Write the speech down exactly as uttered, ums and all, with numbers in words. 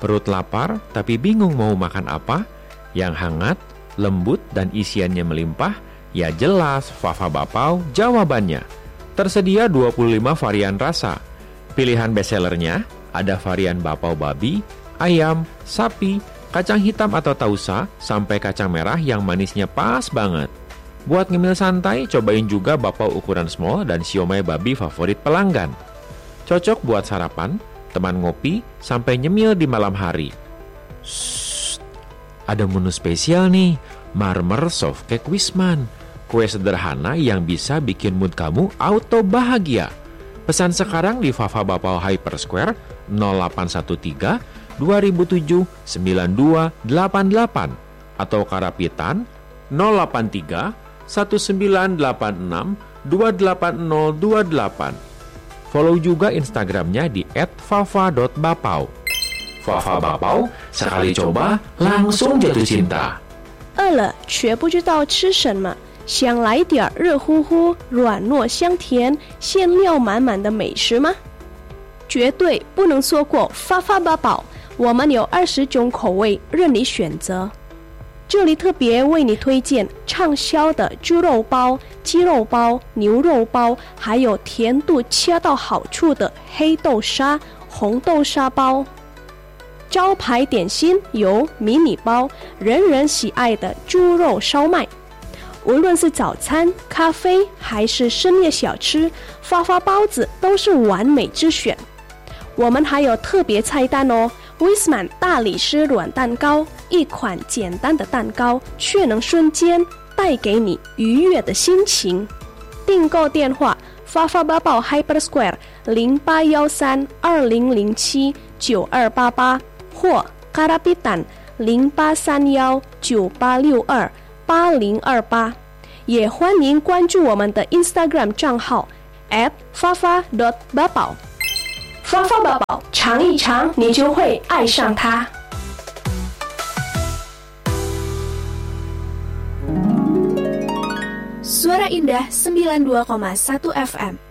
Perut lapar tapi bingung mau makan apa? Yang hangat, lembut, dan isiannya melimpah? Ya jelas, Fafa Bapau jawabannya. Tersedia dua puluh lima varian rasa. Pilihan bestsellernya ada varian bapau babi, ayam, sapi, kacang hitam atau tausa, sampai kacang merah yang manisnya pas banget. Buat ngemil santai, cobain juga bapau ukuran small dan siomay babi favorit pelanggan. Cocok buat sarapan, teman ngopi, sampai nyemil di malam hari. Shh, ada menu spesial nih, Marmer Soft Cake Wisman. Kue sederhana yang bisa bikin mood kamu auto bahagia. Pesan sekarang di Fafa Bapau Hyper Square nol delapan satu tiga dua nol nol tujuh sembilan dua delapan delapan atau Karapitan nol delapan tiga satu sembilan delapan enam dua delapan nol dua delapan. Follow juga Instagramnya di et fafa dot bapau. Fafa Bapau, sekali coba langsung jatuh cinta. 饿了却不知道吃什么，想来点热乎乎、软糯香甜、馅料满满的美食吗？绝对不能错过发发八宝，我们有二十种口味任你选择。这里特别为你推荐畅销的猪肉包、鸡肉包、牛肉包，还有甜度恰到好处的黑豆沙、红豆沙包。招牌点心有迷你包，人人喜爱的猪肉烧麦。无论是早餐、咖啡还是深夜小吃，发发包子都是完美之选。我们还有特别菜单哦，威斯曼大理石软蛋糕，一款简单的蛋糕，却能瞬间带给你愉悦的心情。订购电话：发发八宝 Hyper Square 零八幺三二零零七九二八八或 Karapitan 零八三幺九八六二八零二八，也欢迎关注我们的 Instagram 账号 at fafa dot bapau。发发宝宝，尝一尝，你就会爱上它。Suara Indah sembilan puluh dua koma satu F M